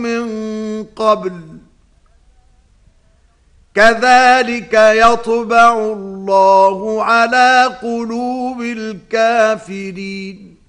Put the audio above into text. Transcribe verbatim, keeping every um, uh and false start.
من قبل كذلك يطبع الله على قلوب الكافرين.